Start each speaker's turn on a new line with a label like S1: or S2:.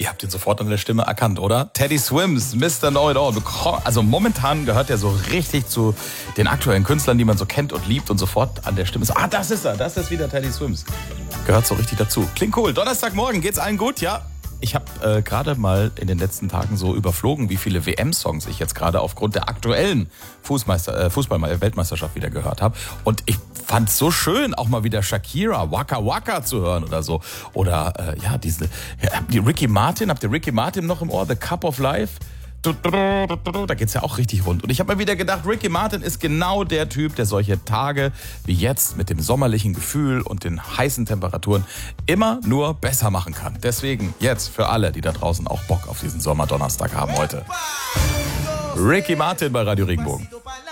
S1: Ihr habt ihn sofort an der Stimme erkannt, oder? Teddy Swims, Mr. Know-It-All. Also momentan gehört er so richtig zu den aktuellen Künstlern, die man so kennt und liebt und sofort an der Stimme. Das ist er, das ist wieder Teddy Swims. Gehört so richtig dazu. Klingt cool. Donnerstagmorgen, geht's allen gut? Ja. Ich habe gerade mal in den letzten Tagen so überflogen, wie viele WM-Songs ich jetzt gerade aufgrund der aktuellen Fußball-Weltmeisterschaft wieder gehört habe. Und ich fand es so schön, auch mal wieder Shakira, Waka Waka zu hören oder so. Oder habt ihr Ricky Martin noch im Ohr? The Cup of Life? Da geht's ja auch richtig rund. Und ich habe mir wieder gedacht, Ricky Martin ist genau der Typ, der solche Tage wie jetzt mit dem sommerlichen Gefühl und den heißen Temperaturen immer nur besser machen kann. Deswegen jetzt für alle, die da draußen auch Bock auf diesen Sommerdonnerstag haben heute. Ricky Martin bei Radio Regenbogen.